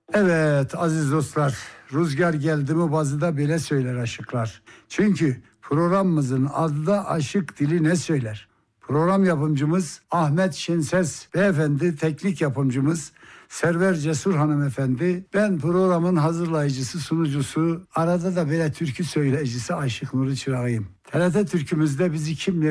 Evet aziz dostlar, rüzgar geldi mi bazı da böyle söyler aşıklar. Çünkü programımızın adı da Aşık Dili Ne Söyler. Program yapımcımız Ahmet Şenses beyefendi, teknik yapımcımız Server Cesur hanımefendi. Ben programın hazırlayıcısı, sunucusu, arada da böyle türkü söyleyicisi Aşık Nuri Çırağı'yım. TRT Türkümüzde bizi kim